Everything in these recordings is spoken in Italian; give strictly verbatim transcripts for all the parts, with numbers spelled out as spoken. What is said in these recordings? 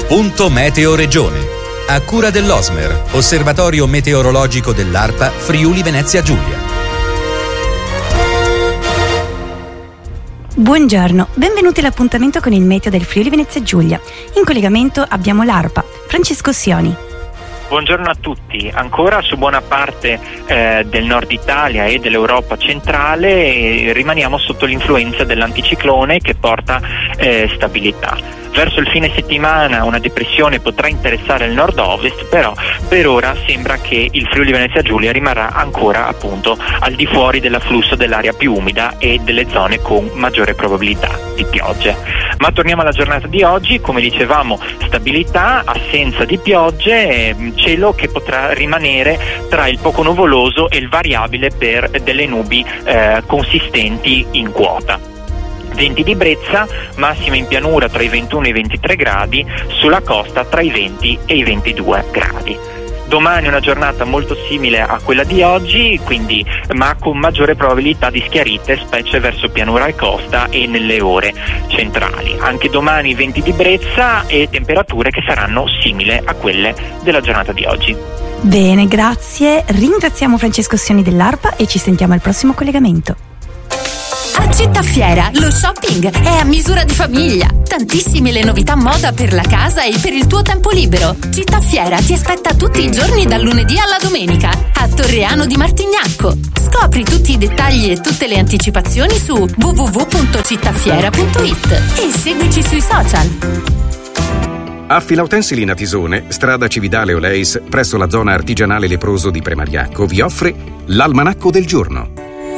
Punto Meteo Regione. A cura dell'Osmer, Osservatorio Meteorologico dell'ARPA Friuli Venezia Giulia. Buongiorno, benvenuti all'appuntamento con il meteo del Friuli Venezia Giulia. In collegamento abbiamo l'ARPA. Francesco Sioni. Buongiorno a tutti. Ancora su buona parte eh, del nord Italia e dell'Europa centrale eh, rimaniamo sotto l'influenza dell'anticiclone che porta eh, stabilità. Verso il fine settimana una depressione potrà interessare il nord-ovest, però per ora sembra che il Friuli Venezia Giulia rimarrà ancora appunto al di fuori dell'afflusso dell'area più umida e delle zone con maggiore probabilità di piogge. Ma torniamo alla giornata di oggi, come dicevamo, stabilità, assenza di piogge, cielo che potrà rimanere tra il poco nuvoloso e il variabile per delle nubi eh, consistenti in quota. Venti di brezza, massima in pianura tra i ventuno e i ventitré gradi, sulla costa tra i venti e i ventidue gradi. Domani una giornata molto simile a quella di oggi, quindi ma con maggiore probabilità di schiarite, specie verso pianura e costa e nelle ore centrali. Anche domani venti di brezza e temperature che saranno simili a quelle della giornata di oggi. Bene, grazie. Ringraziamo Francesco Sioni dell'ARPA e ci sentiamo al prossimo collegamento. A Città Fiera lo shopping è a misura di famiglia. Tantissime le novità moda per la casa e per il tuo tempo libero. Città Fiera ti aspetta tutti i giorni dal lunedì alla domenica a Torreano di Martignacco. Scopri tutti i dettagli e tutte le anticipazioni su w w w punto cittafiera punto i t e seguici sui social. A Filautensili Natisone, strada Cividale Oleis, presso la zona artigianale leproso di Premariacco, vi offre l'Almanacco del Giorno.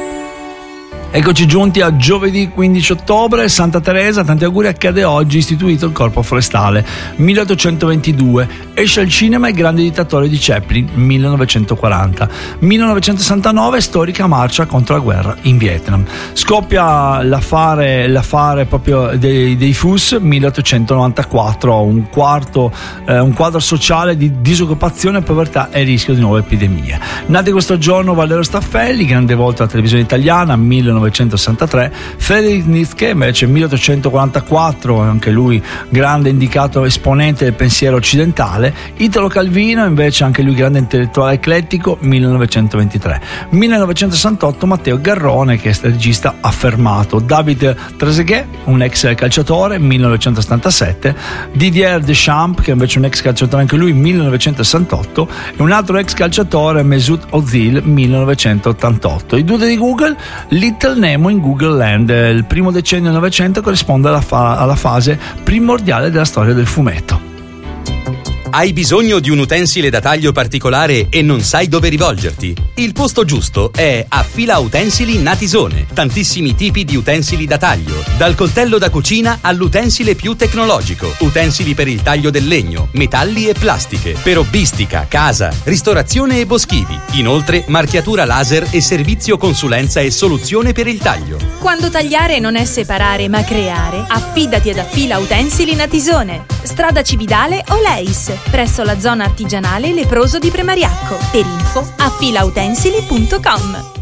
Eccoci giunti a giovedì quindici ottobre, Santa Teresa, tanti auguri, accade oggi, istituito il Corpo Forestale, milleottocentoventidue, esce al cinema Il grande dittatore di Chaplin, millenovecentoquaranta, millenovecentosessantanove, storica marcia contro la guerra in Vietnam, scoppia l'affare, l'affare proprio dei, dei F U S, milleottocentonovantaquattro, un, quarto, eh, un quadro sociale di disoccupazione, povertà e rischio di nuove epidemie. Nati questo giorno Valerio Staffelli, grande volto della televisione italiana, millenovecentosessantatré, Friedrich Nietzsche invece milleottocentoquarantaquattro, anche lui grande indicato esponente del pensiero occidentale, Italo Calvino invece anche lui grande intellettuale eclettico, millenovecentoventitré, millenovecentosessantotto Matteo Garrone che è regista affermato, David Trezeguet un ex calciatore, millenovecentosettantasette, Didier Deschamps che invece è un ex calciatore anche lui, millenovecentosessantotto, e un altro ex calciatore, Mesut Ozil, millenovecentottantotto. I due di Google, Little Nemo in Google Land, il primo decennio del Novecento corrisponde alla, fa- alla fase primordiale della storia del fumetto. Hai bisogno di un utensile da taglio particolare e non sai dove rivolgerti? Il posto giusto è a Fila Utensili Natisone. Tantissimi tipi di utensili da taglio, dal coltello da cucina all'utensile più tecnologico, utensili per il taglio del legno, metalli e plastiche, per hobbistica, casa, ristorazione e boschivi. Inoltre marchiatura laser e servizio consulenza e soluzione per il taglio. Quando tagliare non è separare ma creare, affidati ad Affila Utensili Natisone, strada Cividale Oleis, presso la zona artigianale leproso di Premariacco. Per info affila utensili punto com.